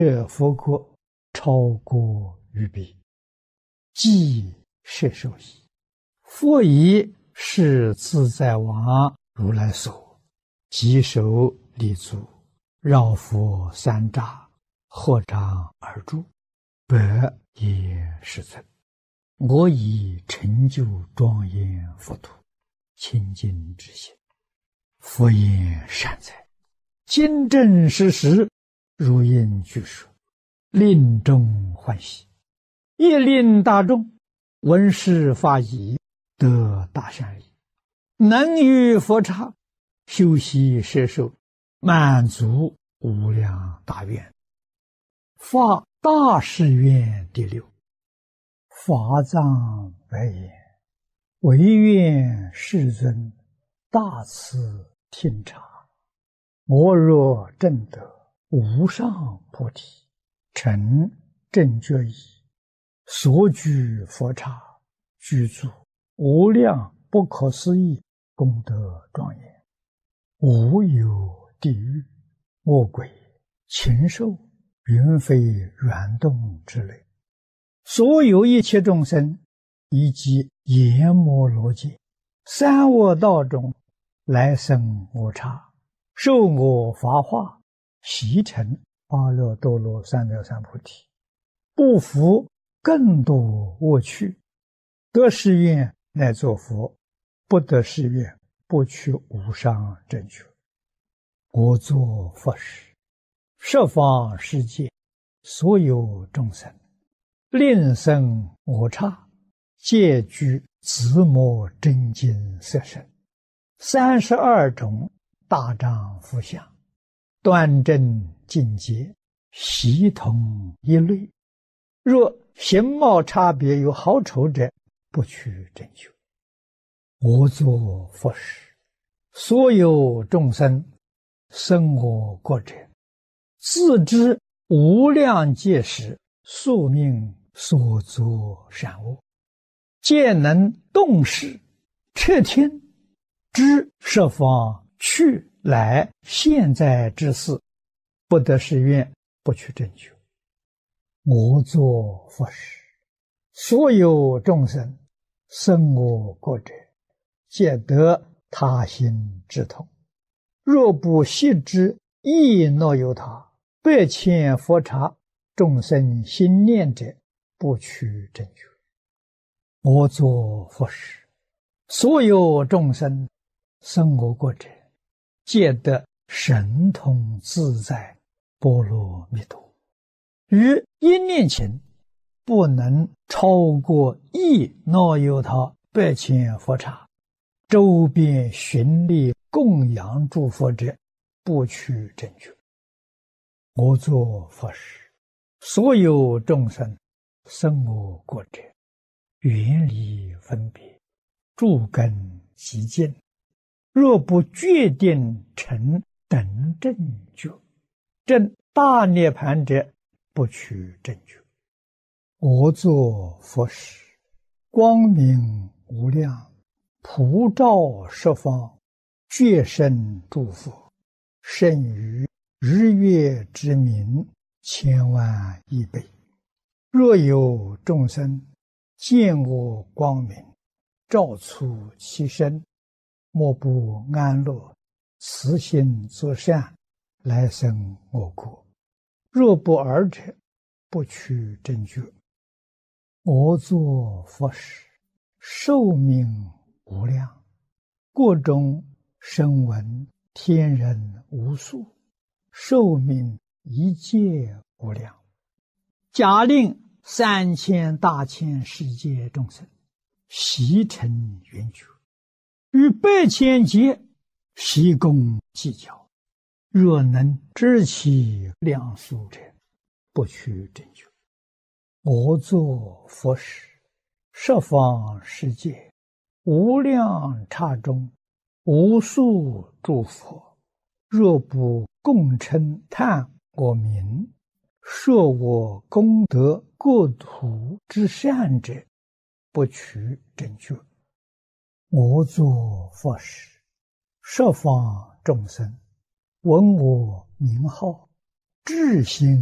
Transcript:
这佛国超过于彼，即摄受矣。佛以是自在王如来所，即手立足，绕佛三匝，合掌而住，百也世尊。我以成就庄严佛土，清净之心。佛言善哉，今正实实，如应具说，令众欢喜，也令大众闻是法已，得大善利，能于佛刹修习摄受，满足无量大愿。发大誓愿第六。法藏白言：唯愿世尊大慈听察，我若证得无上菩提，成正觉已，所居佛刹，具足无量不可思议功德庄严，无有地狱、恶鬼、禽兽、云飞软动之类，所有一切众生，以及阎摩罗界、三恶道中来生我刹，受我法化，习成阿耨多罗三藐三菩提，不服更多恶趣，得誓愿乃作佛，不得誓愿不取无上正觉。我作佛时，十方世界所有众生，令生我刹，皆具自摩真经色身，32种大丈夫相，端正净洁，悉同一类。若形貌差别有好丑者，不取正觉。我作佛时，所有众生生我国者，自知无量劫时宿命所作善恶，皆能动识彻听，知十方去来现在之事，不得誓愿不取正觉。我作佛时，所有众生生我国者，皆得他心之痛。若不悉知亦若有他，百千佛刹众生心念者，不取正觉。我作佛时，所有众生生我国者，皆得神通自在波罗蜜多。于一念前，不能超过亦若有他百千佛刹，周边寻力供养诸佛者，不取正觉。我作佛时，所有众生生我国者，远离分别，诸根极净，若不决定成等正觉，证大涅盘者，不取正觉。我作佛时，光明无量，普照十方，觉生诸佛，胜于日月之明千万亿倍。若有众生见我光明，照出其身，莫不安乐，慈心作善，来生我国。若不尔者，不取正觉。我作佛时，寿命无量，国中声闻天人无数，寿命一切无量。假令3000大千世界众生悉成圆觉，与百千劫悉共计较，若能知其量数者，不取正觉。我作佛时，十方世界无量刹中，无数诸佛，若不共称叹我名，说我功德国土之善者，不取正觉。我作佛时，十方众生闻我名号，至心